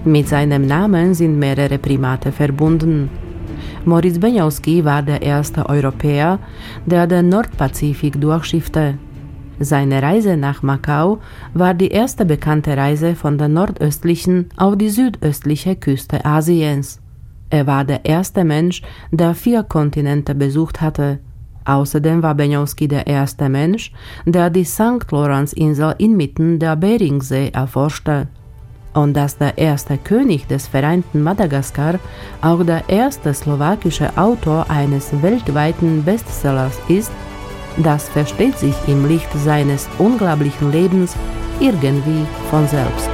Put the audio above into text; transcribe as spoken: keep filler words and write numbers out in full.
Mit seinem Namen sind mehrere Primate verbunden. Moritz Benioski war der erste Europäer, der den Nordpazifik durchschiffte. Seine Reise nach Macau war die erste bekannte Reise von der nordöstlichen auf die südöstliche Küste Asiens. Er war der erste Mensch, der vier Kontinente besucht hatte. Außerdem war Benioski der erste Mensch, der die Sankt Lorenz-Insel inmitten der Beringsee erforschte. Und dass der erste König des vereinten Madagaskar auch der erste slowakische Autor eines weltweiten Bestsellers ist, das versteht sich im Licht seines unglaublichen Lebens irgendwie von selbst.